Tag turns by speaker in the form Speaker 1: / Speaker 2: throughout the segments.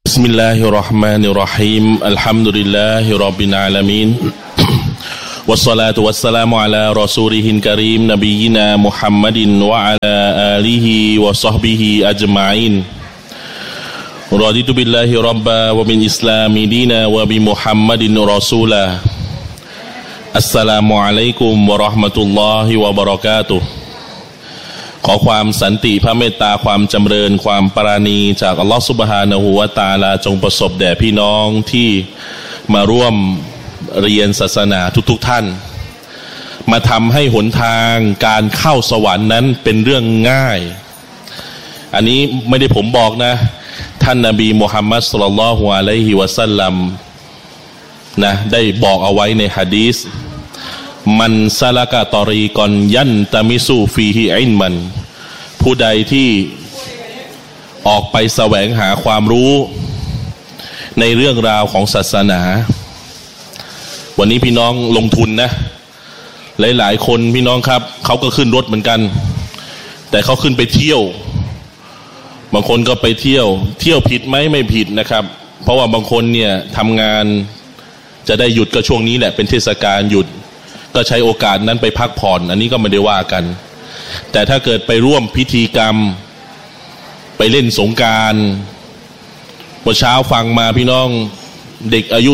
Speaker 1: بسم الله الرحمن الرحيم الحمد لله رب العالمين والصلاة والسلام على رسوله الكريم نبينا محمد وعلى آله وصحبه أجمعين رضيت بالله ربا وبالإسلام دينا وبمحمد رسولا السلام عليكم ورحمة الله وبركاتهขอความสันติพระเมตตาความจำเริญความปราณีจากอัลลอฮฺซุบฮานะฮูวะตะอาลาจงประสบแด่พี่น้องที่มาร่วมเรียนศาสนาทุกท่านมาทำให้หนทางการเข้าสวรรค์นั้นเป็นเรื่องง่ายอันนี้ไม่ได้ผมบอกนะท่านนบีมุฮัมมัดศ็อลลัลลอฮุอะลัยฮิวะซัลลัมนะได้บอกเอาไว้ในหะดีษมันซาลากะตอรีกอนยันตามิซูฟีฮิอินมันผู้ใดที่ออกไปแสวงหาความรู้ในเรื่องราวของศาสนาวันนี้พี่น้องลงทุนนะหลายๆคนพี่น้องครับเขาก็ขึ้นรถเหมือนกันแต่เขาขึ้นไปเที่ยวบางคนก็ไปเที่ยวผิดไหมไม่ผิดนะครับเพราะว่าบางคนเนี่ยทำงานจะได้หยุดก็ช่วงนี้แหละเป็นเทศกาลหยุดก็ใช้โอกาสนั้นไปพักผ่อนอันนี้ก็ไม่ได้ว่ากันแต่ถ้าเกิดไปร่วมพิธีกรรมไปเล่นสงกรานต์เมื่อเช้าฟังมาพี่น้องเด็กอายุ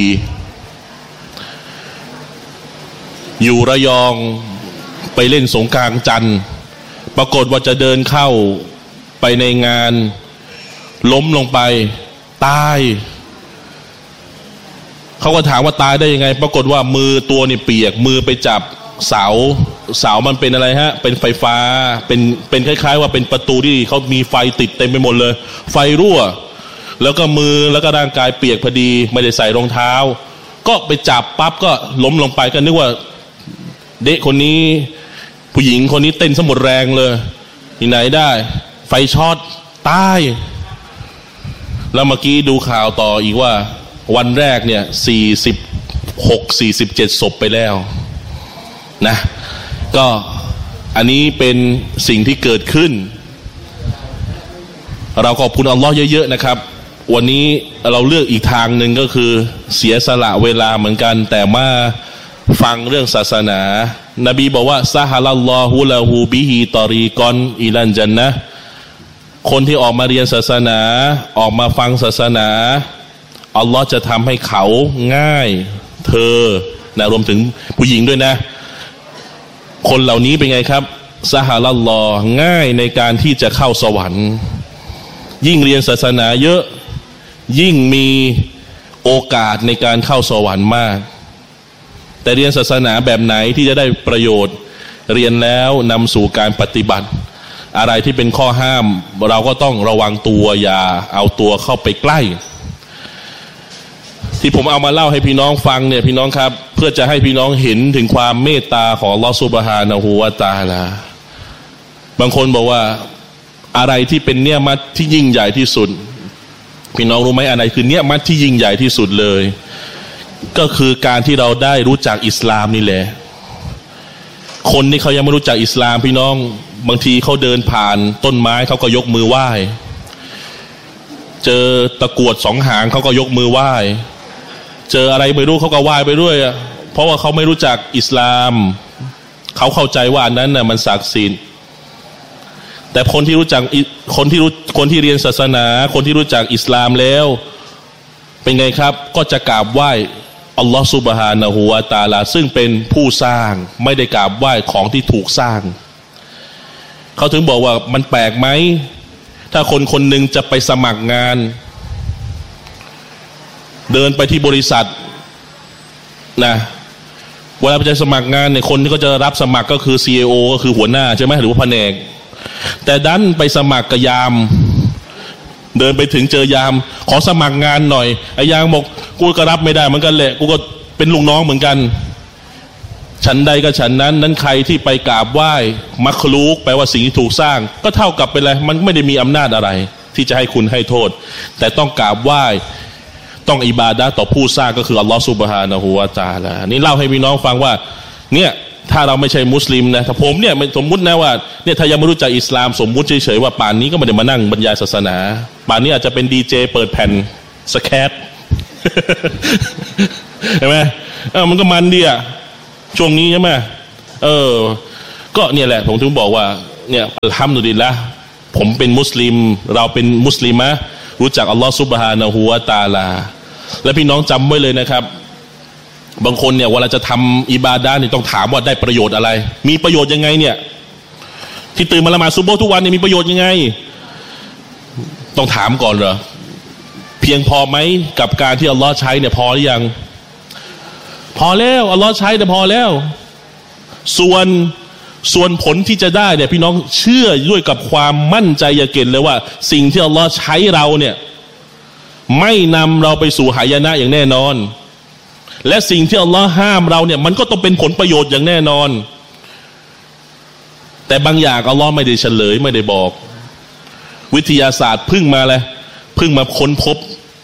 Speaker 1: 14อยู่ระยองไปเล่นสงกรานต์จันทร์ปรากฏว่าจะเดินเข้าไปในงานล้มลงไปตายเขาก็ถามว่าตายได้ยังไงปรากฏว่ามือตัวนี่เปียกมือไปจับเสามันเป็นอะไรฮะเป็นไฟฟ้าเป็นคล้ายๆว่าเป็นประตูที่เขามีไฟติดเต็มไปหมดเลยไฟรั่วแล้วก็มือแล้วก็ร่างกายเปียกพอดีไม่ได้ใส่รองเท้าก็ไปจับปั๊บก็ล้มลงไปก็นึกว่าเด็กคนนี้ผู้หญิงคนนี้เต้นสมุดแรงเลยที่ไหนได้ไฟช็อตตายแล้วเมื่อกี้ดูข่าวต่ออีกว่าวันแรกเนี่ย47ศพไปแล้วนะก็อันนี้เป็นสิ่งที่เกิดขึ้นเราขอบคุณอัลลอฮ์เยอะๆนะครับวันนี้เราเลือกอีกทางหนึ่งก็คือเสียสละเวลาเหมือนกันแต่มาฟังเรื่องศาสนานบีบอกว่าซะฮะลัลลอฮุละฮูบิฮิตอรีกอนอิลันญันนะห์คนที่ออกมาเรียนศาสนาออกมาฟังศาสนาอัลลอฮ์จะทำให้เขาง่ายเธอนะรวมถึงผู้หญิงด้วยนะคนเหล่านี้เป็นไงครับซะฮะลัลลอฮ์ง่ายในการที่จะเข้าสวรรค์ยิ่งเรียนศาสนาเยอะยิ่งมีโอกาสในการเข้าสวรรค์มากแต่เรียนศาสนาแบบไหนที่จะได้ประโยชน์เรียนแล้วนำสู่การปฏิบัติอะไรที่เป็นข้อห้ามเราก็ต้องระวังตัวอย่าเอาตัวเข้าไปใกล้ที่ผมเอามาเล่าให้พี่น้องฟังเนี่ยพี่น้องครับเพื่อจะให้พี่น้องเห็นถึงความเมตตาของอัลเลาะห์ซุบฮานะฮูวะตะอาลาบางคนบอกว่าอะไรที่เป็นเนียมัตที่ยิ่งใหญ่ที่สุดพี่น้องรู้ไหมอะไรคือเนียมัตที่ยิ่งใหญ่ที่สุดเลยก็คือการที่เราได้รู้จักอิสลามนี่แหละคนที่เขายังไม่รู้จักอิสลามพี่น้องบางทีเขาเดินผ่านต้นไม้เขาก็ยกมือไหว้เจอตะกรวด2 หางเขาก็ยกมือไหว้เจออะไรไม่รู้เขาก็ไหว้ไปด้วยเพราะว่าเขาไม่รู้จักอิสลามเขาเข้าใจว่าอันนั้นน่ะมันศักดิ์สิทธิ์แต่คนที่รู้จักคนที่เรียนศาสนาคนที่รู้จักอิสลามแล้วเป็นไงครับก็จะกราบไหว้อัลลอฮฺซุบฮานะฮูวะตะอาลาซึ่งเป็นผู้สร้างไม่ได้กราบไหว้ของที่ถูกสร้างเขาถึงบอกว่ามันแปลกไหมถ้าคนคนหนึ่งจะไปสมัครงานเดินไปที่บริษัทนะเวลาจะสมัครงานเนี่ยคนที่ก็จะรับสมัครก็คือ CEO ก็คือหัวหน้าใช่ไหมหรือว่าแผนกแต่ดันไปสมัครกับยามเดินไปถึงเจอยามขอสมัครงานหน่อยไอ้ยามบอกกูก็รับไม่ได้เหมือนกันแหละกูก็เป็นลูกน้องเหมือนกันฉันใดก็ฉันนั้นใครที่ไปกราบไหว้มักลุกแปลว่าสิ่งที่ถูกสร้างก็เท่ากับเป็นอะไรมันไม่ได้มีอำนาจอะไรที่จะให้คุณให้โทษแต่ต้องกราบไหว้ต้องอิบาดะห์ต่อผู้สร้างก็คืออัลลอฮฺซุบฮานะฮูวะตะอาลานี่เล่าให้พี่น้องฟังว่าเนี่ยถ้าเราไม่ใช่มุสลิมนะถ้าผมเนี่ยสมมุตินะว่าเนี่ยถ้ายังไม่รู้จักอิสลามสมมุติเฉยๆว่าป่านนี้ก็ไม่ได้มานั่งบรรยายศาสนาป่านนี้อาจจะเป็นดีเจเปิดแผ่นสแครปใช่ไหมมันก็มันดีอ่ะช่วงนี้ใช่ไหมก็เนี่ยแหละผมถึงบอกว่าเนี่ยอัลฮัมดุลิลละห์ผมเป็นมุสลิมเราเป็นมุสลิมะรู้จักอัลลอฮฺซุบฮานะฮูวะตะอาลาและพี่น้องจำไว้เลยนะครับบางคนเนี่ยเวลาจะทำอิบาดะห์เนี่ยต้องถามว่าได้ประโยชน์อะไรมีประโยชน์ยังไงเนี่ยที่ตื่นมาละหมาดซุบฮ์ทุกวันเนี่ยมีประโยชน์ยังไงต้องถามก่อนเหรอเพียงพอไหมกับการที่อัลลอฮ์ใช้เนี่ยพอหรือยังพอแล้วอัลลอฮ์ใช้แต่พอแล้วส่วนผลที่จะได้เนี่ยพี่น้องเชื่อด้วยกับความมั่นใจอย่าเก่งเลยว่าสิ่งที่อัลลอฮ์ใช้เราเนี่ยไม่นำเราไปสู่หายนะอย่างแน่นอนและสิ่งที่อัลลอฮ์ห้ามเราเนี่ยมันก็ต้องเป็นผลประโยชน์อย่างแน่นอนแต่บางอย่างอัลลอฮ์ไม่ได้เฉลยไม่ได้บอกวิทยาศาสตร์เพิ่งมาค้นพบ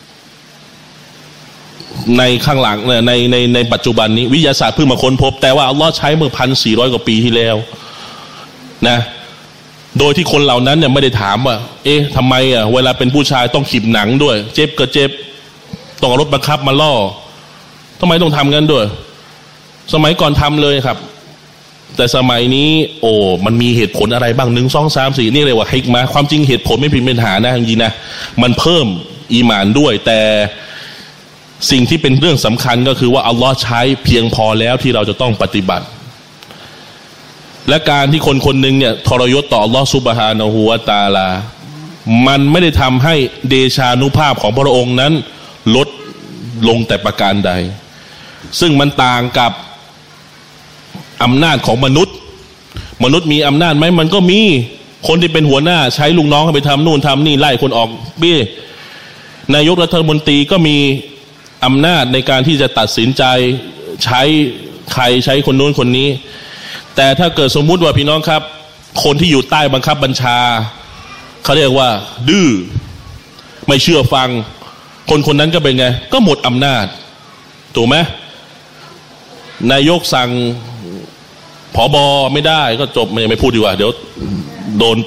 Speaker 1: ในข้างหลังในปัจจุบันนี้วิทยาศาสตร์เพิ่งมาค้นพบแต่ว่าอัลลอฮ์ใช้เมื่อ 1,400 กว่าปีที่แล้วนะโดยที่คนเหล่านั้นเนี่ยไม่ได้ถามว่าทำไมเวลาเป็นผู้ชายต้องขีบหนังด้วยเจ็บก็เจ็บต้องเอารถบังคับมาล่อทำไมต้องทำกันด้วยสมัยก่อนทำเลยครับแต่สมัยนี้มันมีเหตุผลอะไรบ้าง1 2 3 4นี่เรียกว่าฮิกมะห์ความจริงเหตุผลไม่ผิดเป็นหานะจริงๆนะมันเพิ่มอีหม่านด้วยแต่สิ่งที่เป็นเรื่องสำคัญก็คือว่าอัลลอฮ์ใช้เพียงพอแล้วที่เราจะต้องปฏิบัติและการที่คนคนหนึ่งเนี่ยทรยศต่ออัลลอฮ์ซุบฮานะฮูวะตะอาลามันไม่ได้ทำให้เดชานุภาพของพระองค์นั้นลดลงแต่ประการใดซึ่งมันต่างกับอำนาจของมนุษย์มีอำนาจไหมมันก็มีคนที่เป็นหัวหน้าใช้ลูกน้องให้ไปทำนู่นทำนี่ไล่คนออกนายกรัฐมนตรีก็มีอำนาจในการที่จะตัดสินใจใช้ใครใช้คนนู้นคนนี้แต่ถ้าเกิดสมมุติว่าพี่น้องครับคนที่อยู่ใต้บังคับบัญชาเขาเรียกว่าดื้อไม่เชื่อฟังคนนั้นก็เป็นไงก็หมดอำนาจถูกไหมนายกสั่งผบ.ไม่ได้ก็จบไม่พูดดีกว่าเดี๋ยวโดน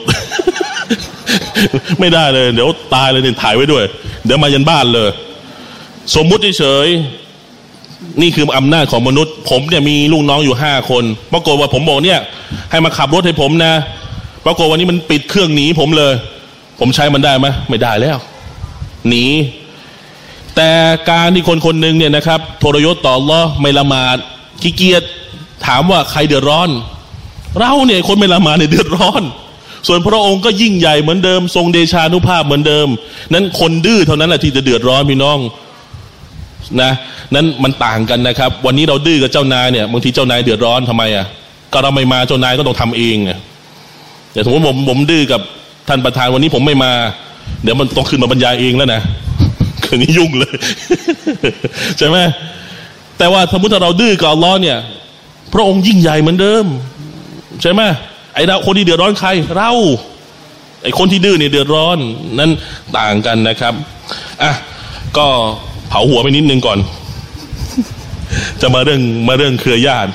Speaker 1: ไม่ได้เลยเดี๋ยวตายเลยเนี่ยถ่ายไว้ด้วยเดี๋ยวมายันบ้านเลยสมมุติเฉยนี่คืออำนาจของมนุษย์ผมเนี่ยมีลูกน้องอยู่5 คนปรากฏว่าผมบอกเนี่ยให้มาขับรถให้ผมนะปรากฏวันนี้มันปิดเครื่องหนีผมเลยผมใช้มันได้ไหมไม่ได้แล้วหนีแต่การที่คนหนึ่งเนี่ยนะครับทรยศต่ออัลเลาะห์ไม่ละหมาดขี้เกียจถามว่าใครเดือดร้อนเราเนี่ยคนไม่ละหมาดเนี่ยเดือดร้อนส่วนพระองค์ก็ยิ่งใหญ่เหมือนเดิมทรงเดชานุภาพเหมือนเดิมนั้นคนดื้อเท่านั้นแหละที่จะเดือดร้อนพี่น้องนะนั้นมันต่างกันนะครับวันนี้เราดื้อกับเจ้านายเนี่ยบางทีเจ้านายเดือดร้อนทำไมก็เราไม่มาเจ้านายก็ต้องทำเองอย่างสมมติผมดื้อกับท่านประธานวันนี้ผมไม่มาเดี๋ยวมันต้องขึ้นมาบรรยายเองแล้วนะคืนนี้ยุ่งเลย ใช่ไหมแต่ว่าสมมติถ้าเราดื้อกับอัลเลาะห์เนี่ยพระองค์ยิ่งใหญ่เหมือนเดิมใช่ไหมไอ้เราคนที่เดือดร้อนใครเราไอ้คนที่ดื้อเนี่ยเดือดร้อนนั้นต่างกันนะครับก็เผาหัวไปนิดนึงก่อน จะมาเรื่องเครือญาติ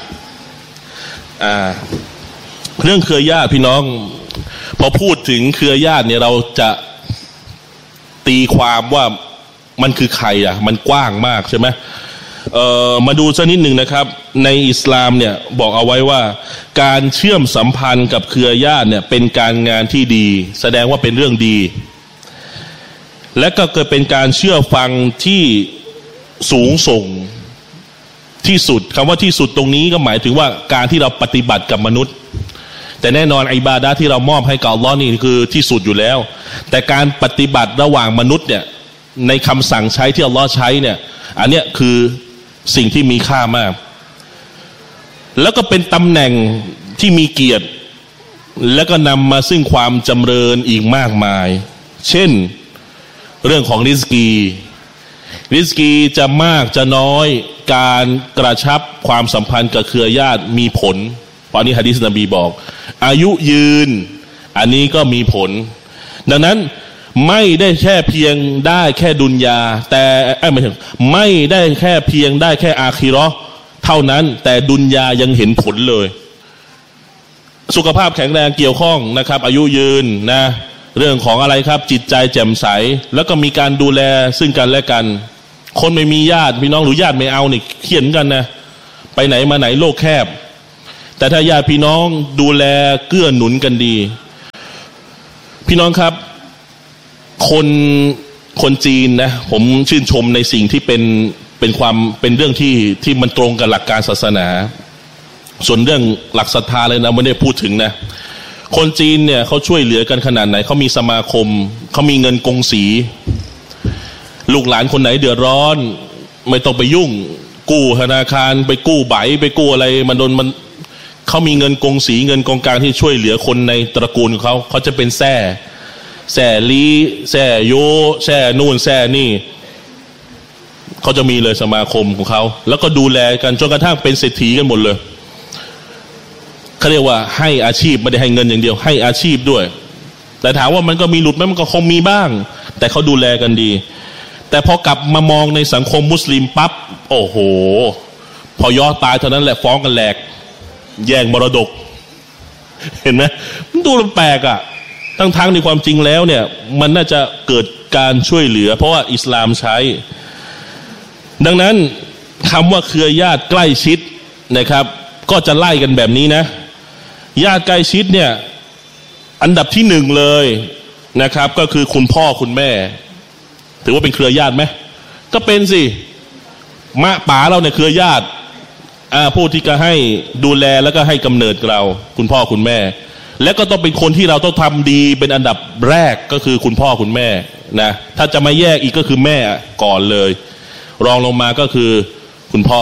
Speaker 1: เรื่องเครือญาติพี่น้องพอพูดถึงเครือญาติเนี่ยเราจะตีความว่ามันคือใครมันกว้างมากใช่ไหมมาดูสักนิดหนึ่งนะครับในอิสลามเนี่ยบอกเอาไว้ว่าการเชื่อมสัมพันธ์กับเครือญาติเนี่ยเป็นการงานที่ดีแสดงว่าเป็นเรื่องดีและก็เกิดเป็นการเชื่อฟังที่สูงส่งที่สุดคำว่าที่สุดตรงนี้ก็หมายถึงว่าการที่เราปฏิบัติกับมนุษย์แต่แน่นอนอิบาดะห์ที่เรามอบให้กับอัลเลาะห์นี่คือที่สุดอยู่แล้วแต่การปฏิบัติระหว่างมนุษย์เนี่ยในคำสั่งใช้ที่อัลเลาะห์ใช้เนี่ยอันเนี้ยคือสิ่งที่มีค่ามากแล้วก็เป็นตำแหน่งที่มีเกียรติแล้วก็นำมาซึ่งความจำเริญอีกมากมายเช่นเรื่องของริสกีจะมากจะน้อยการกระชับความสัมพันธ์กับเครือญาติมีผลเพราะนี้หะดีษนบีบอกอายุยืนอันนี้ก็มีผลดังนั้นไม่ได้แค่เพียงได้แค่ดุนยาแต่ไม่ได้แค่เพียงได้แค่อาคิเราะห์เท่านั้นแต่ดุนยายังเห็นผลเลยสุขภาพแข็งแรงเกี่ยวข้องนะครับอายุยืนนะเรื่องของอะไรครับจิตใจแจ่มใสแล้วก็มีการดูแลซึ่งกันและกันคนไม่มีญาติพี่น้องหรือญาติไม่เอานี่เขียนกันนะไปไหนมาไหนโลกแคบแต่ถ้าญาติพี่น้องดูแลเกื้อหนุนกันดีพี่น้องครับคนจีนนะผมชื่นชมในสิ่งที่เป็นเรื่องที่มันตรงกับหลักการศาสนาส่วนเรื่องหลักศรัทธาเลยนะไม่ได้พูดถึงนะคนจีนเนี่ยเขาช่วยเหลือกันขนาดไหนเขามีสมาคมเขามีเงินกงสีลูกหลานคนไหนเดือดร้อนไม่ต้องไปยุ่งกู้ธนาคารไปกู้ใบไปกู้อะไรมันเขามีเงินกงสีเงินกองกลางที่ช่วยเหลือคนในตระกูลของเขาจะเป็นแส่ลีแส่โยแส่นู่นแส่นี่เขาจะมีเลยสมาคมของเขาแล้วก็ดูแลกันจนกระทั่งเป็นเศรษฐีกันหมดเลยเขาเรียกว่าให้อาชีพไม่ได้ให้เงินอย่างเดียวให้อาชีพด้วยแต่ถามว่ามันก็มีหลุดไหมมันก็คงมีบ้างแต่เขาดูแลกันดีแต่พอกลับมามองในสังคมมุสลิมปั๊บโอ้โหพอย่อตายเท่านั้นแหละฟ้องกันแหลกแย่งมรดกเห็นไหมมันดูแปลกอ่ะทั้งในความจริงแล้วเนี่ยมันน่าจะเกิดการช่วยเหลือเพราะว่าอิสลามใช้ดังนั้นคำว่าเครือญาติใกล้ชิดนะครับก็จะไล่กันแบบนี้นะญาติใกล้ชิดเนี่ยอันดับที่1เลยนะครับก็คือคุณพ่อคุณแม่ถือว่าเป็นเครือญาติไหมก็เป็นสิมะป๋าเราเนี่ยเครือญาติผู้ที่จะให้ดูแลแล้วก็ให้กำเนิดเราคุณพ่อคุณแม่และก็ต้องเป็นคนที่เราต้องทำดีเป็นอันดับแรกก็คือคุณพ่อคุณแม่นะถ้าจะมาแยกอีกก็คือแม่ก่อนเลยรองลงมาก็คือคุณพ่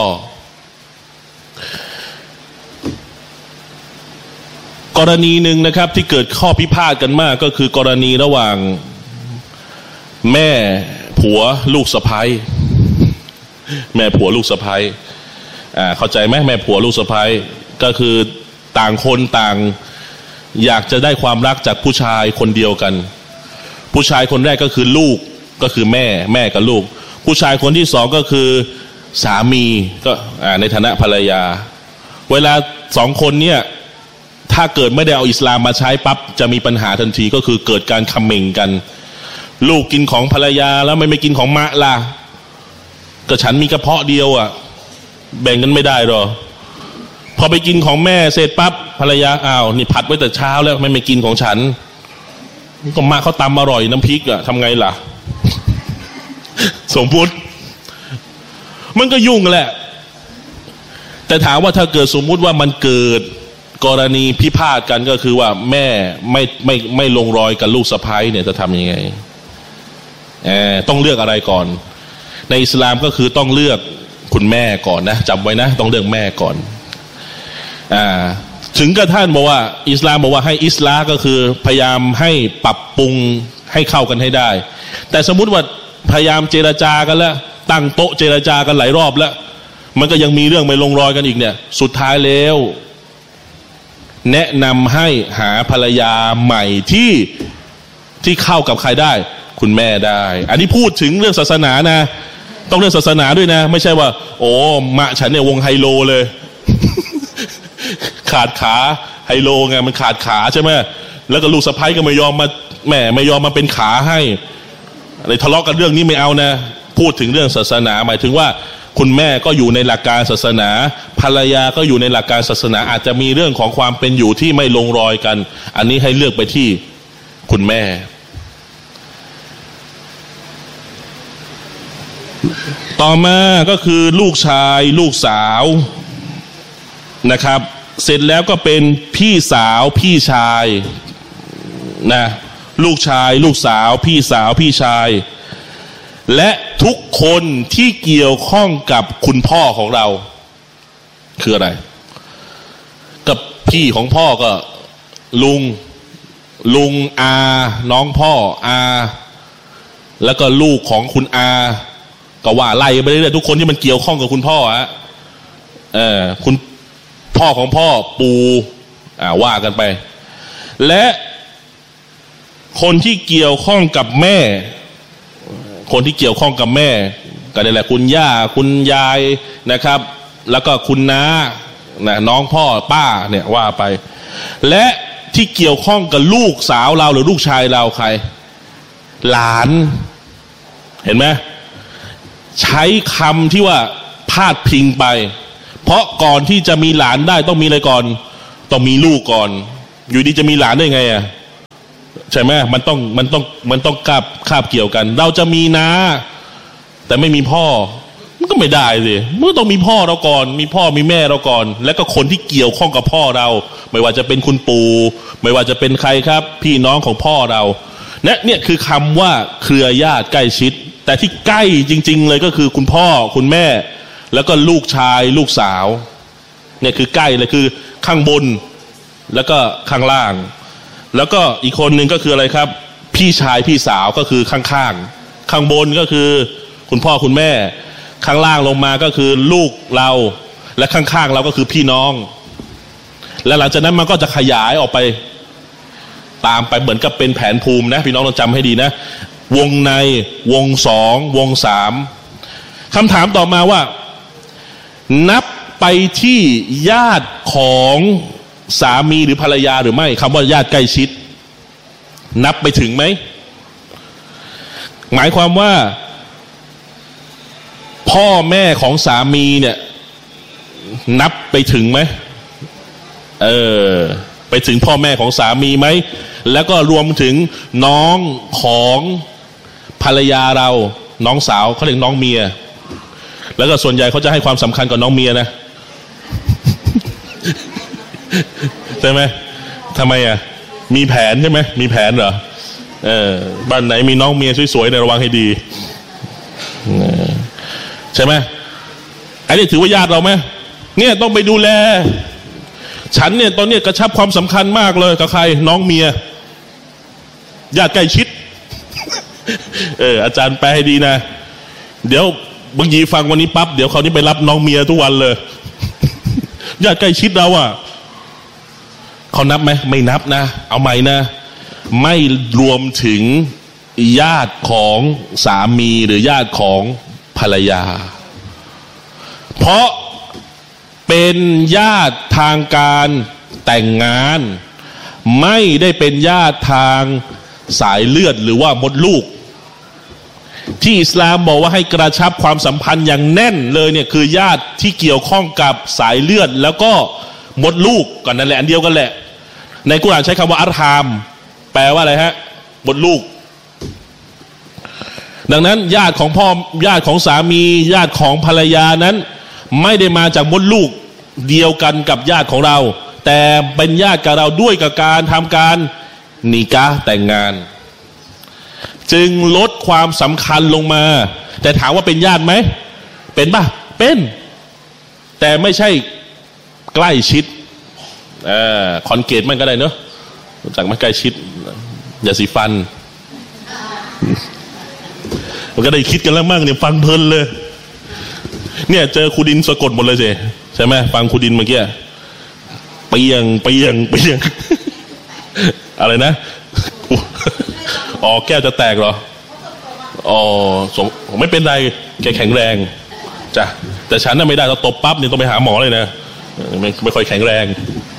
Speaker 1: อกรณีหนึ่งนะครับที่เกิดข้อพิพาทกันมากก็คือกรณีระหว่างแม่ผัวลูกสะใภ้แม่ผัวลูกสะใภ้เข้าใจไหมแม่ผัวลูกสะใภ้ก็คือต่างคนต่างอยากจะได้ความรักจากผู้ชายคนเดียวกันผู้ชายคนแรกก็คือลูกก็คือแม่กับลูกผู้ชายคนที่2ก็คือสามีก็ในฐานะภรรยาเวลา2คนเนี่ยถ้าเกิดไม่ได้เอาอิสลามมาใช้ปั๊บจะมีปัญหาทันทีก็คือเกิดการคำเมงกันลูกกินของภรรยาแล้วไม่กินของมะล่ะก็ฉันมีกระเพาะเดียวอ่ะแบ่งกันไม่ได้หรอพอไปกินของแม่เสร็จปั๊บภรรยาอ้าวนี่ผัดไว้แต่เช้าแล้วไม่กินของฉันก็มะเขาตำอร่อยน้ำพริกอ่ะทำไงล่ะสมมุติมันก็ยุ่งแหละแต่ถามว่าถ้าเกิดสมมุติว่ามันเกิดกรณีพิพาทกันก็คือว่าแม่ไม่ลงรอยกับลูกสะใภ้เนี่ยจะทำยังไงต้องเลือกอะไรก่อนในอิสลามก็คือต้องเลือกคุณแม่ก่อนนะจำไว้นะต้องเลือกแม่ก่อนถึงกระทั่งบอกว่าอิสลามบอกว่าให้อิสลาก็คือพยายามให้ปรับปรุงให้เข้ากันให้ได้แต่สมมุติว่าพยายามเจรจากันแล้วตั้งโต๊ะเจรจากันหลายรอบแล้วมันก็ยังมีเรื่องไม่ลงรอยกันอีกเนี่ยสุดท้ายแล้วแนะนำให้หาภรรยาใหม่ที่เข้ากับใครได้คุณแม่ได้อันนี้พูดถึงเรื่องศาสนานะต้องเรื่องศาสนาด้วยนะไม่ใช่ว่าโอ้มะฉันเนี่ยวงไฮโลเลย ขาดขาไฮโลไงมันขาดขาใช่ไหมแล้วก็ลูกสะใภ้ก็ไม่ยอมมาแม่ไม่ยอมมาเป็นขาให้อะไรทะเลาะกันเรื่องนี้ไม่เอานะพูดถึงเรื่องศาสนาหมายถึงว่าคุณแม่ก็อยู่ในหลักการศาสนาภรรยาก็อยู่ในหลักการศาสนาอาจจะมีเรื่องของความเป็นอยู่ที่ไม่ลงรอยกันอันนี้ให้เลือกไปที่คุณแม่ต่อมาก็คือลูกชายลูกสาวนะครับเสร็จแล้วก็เป็นพี่สาวพี่ชายนะลูกชายลูกสาวพี่สาวพี่ชายและทุกคนที่เกี่ยวข้องกับคุณพ่อของเราคืออะไรกับพี่ของพ่อก็ลุงอาน้องพ่ออาแล้วก็ลูกของคุณอาก็ว่าไล่ไปเรื่อยๆทุกคนที่มันเกี่ยวข้องกับคุณพ่อคุณพ่อของพ่อปู่ว่ากันไปและคนที่เกี่ยวข้องกับแม่คนที่เกี่ยวข้องกับแม่ก็ได้แหละคุณย่าคุณยายนะครับแล้วก็คุณน้านะน้องพ่อป้าเนี่ยว่าไปและที่เกี่ยวข้องกับลูกสาวเราหรือลูกชายเราใครหลานเห็นไหมใช้คำที่ว่าพาดพิงไปเพราะก่อนที่จะมีหลานได้ต้องมีอะไรก่อนต้องมีลูกก่อนอยู่ดีจะมีหลานได้ไงอ่ะใช่ไหมมันต้องคาบเกี่ยวกันเราจะมีน้าแต่ไม่มีพ่อมันก็ไม่ได้สิมันต้องมีพ่อเราก่อนมีพ่อมีแม่เราก่อนแล้วก็คนที่เกี่ยวข้องกับพ่อเราไม่ว่าจะเป็นคุณปู่ไม่ว่าจะเป็นใครครับพี่น้องของพ่อเราเนี่ยคือคำว่าเครือญาติใกล้ชิดแต่ที่ใกล้จริงๆเลยก็คือคุณพ่อคุณแม่แล้วก็ลูกชายลูกสาวเนี่ยคือใกล้เลยคือข้างบนแล้วก็ข้างล่างแล้วก็อีกคนหนึ่งก็คืออะไรครับพี่ชายพี่สาวก็คือข้างข้างบนก็คือคุณพ่อคุณแม่ข้างล่างลงมาก็คือลูกเราและข้างๆเราก็คือพี่น้องและหลังจากนั้นมันก็จะขยายออกไปตามไปเหมือนกับเป็นแผนภูมินะพี่น้องต้องจำให้ดีนะวงในวงสองวงสามคำถามต่อมาว่านับไปที่ญาติของสามีหรือภรรยาหรือไม่คำว่าญาติใกล้ชิดนับไปถึงไหมหมายความว่าพ่อแม่ของสามีเนี่ยนับไปถึงไหมไปถึงพ่อแม่ของสามีไหมแล้วก็รวมถึงน้องของภรรยาเราน้องสาวเขาเรียกน้องเมียแล้วก็ส่วนใหญ่เขาจะให้ความสำคัญกับน้องเมียนะ ใช่ไหมทำไมอ่ะมีแผนใช่ไหมมีแผนเหรอบ้านไหนมีน้องเมียสวยๆเนี่ยระวังให้ดีใช่ไหมอันนี้ถือว่าญาติเราไหมเนี่ยต้องไปดูแลฉันเนี่ยตอนนี้กระชับความสำคัญมากเลยกับใครน้องเมียญาติใกล้ชิดอาจารย์แปลให้ดีนะเดี๋ยวบางทีฟังวันนี้ปั๊บเดี๋ยวเขานี้ไปรับน้องเมียทุกวันเลยญาติใกล้ชิดเราอ่ะเขานับไหมไม่นับนะเอาใหม่นะไม่รวมถึงญาติของสามีหรือญาติของภรรยาเพราะเป็นญาติทางการแต่งงานไม่ได้เป็นญาติทางสายเลือดหรือว่ามดลูกที่อิสลามบอกว่าให้กระชับความสัมพันธ์อย่างแน่นเลยเนี่ยคือญาติที่เกี่ยวข้องกับสายเลือดแล้วก็มดลูกก่อนนั่นแหละอันเดียวกันแหละในกุรอานใช้คำว่าอัรฮามแปลว่าอะไรฮะมดลูกดังนั้นญาติของพ่อญาติของสามีญาติของภรรยานั้นไม่ได้มาจากมดลูกเดียวกันกับญาติของเราแต่เป็นญาติกับเราด้วยกับการทำการนิกะห์แต่งงานจึงลดความสำคัญลงมาแต่ถามว่าเป็นญาติไหมเป็นป่ะเป็นแต่ไม่ใช่ใกล้ชิดคอนเกตมันก็ได้เนอะจากไม่ใกล้ชิดอย่าสีฟันมันก็ได้คิดกันแล้วมั่งเนี่ยฟังเพลินเลยเนี่ยเจอครูดินสะกดหมดเลยสิใช่ไหมฟังครูดินเมื่อกี้เปียงอะไรนะอ๋อแก้วจะแตกเหรออ๋อไม่เป็นไรแกแข็งแรงจ้ะแต่ฉันน่ะไม่ได้เราตบปั๊บเนี่ยต้องไปหาหมอเลยนะไม่ค่อยแข็งแรง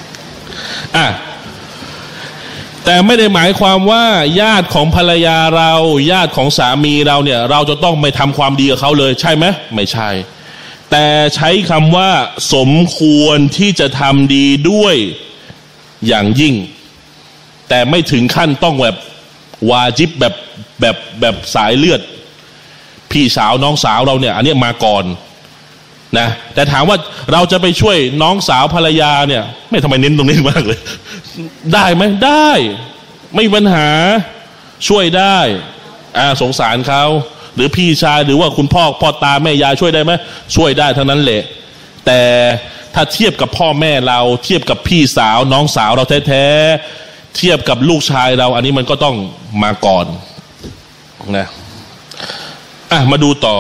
Speaker 1: แต่ไม่ได้หมายความว่าญาติของภรรยาเราญาติของสามีเราเนี่ยเราจะต้องไม่ทำความดีกับเขาเลยใช่ไหมไม่ใช่แต่ใช้คำว่าสมควรที่จะทำดีด้วยอย่างยิ่งแต่ไม่ถึงขั้นต้องแบบวาญิบแบบสายเลือดพี่สาวน้องสาวเราเนี่ยอันนี้มาก่อนนะแต่ถามว่าเราจะไปช่วยน้องสาวภรรยาเนี่ยไม่ทำไมเน้นตรงนี้มากเลยได้ไหมได้ไม่มีปัญหาช่วยได้สงสารเขาหรือพี่ชายหรือว่าคุณพ่อตาแม่ยายช่วยได้ไหมช่วยได้ทั้งนั้นแหละแต่ถ้าเทียบกับพ่อแม่เราเทียบกับพี่สาวน้องสาวเราแท้ๆเทียบกับลูกชายเราอันนี้มันก็ต้องมาก่อนนะมาดูต่อ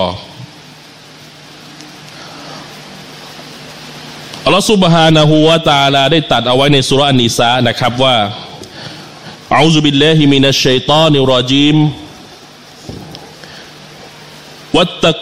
Speaker 1: อัลลอฮฺซุบฮานะฮูวะตะอาลาได้ตัดเอาไว้ในซูเราะห์อันนิสานะครับว่าอะอูซุบิลลาฮิมินัชชัยฏอนิรรอญีมวัตตะ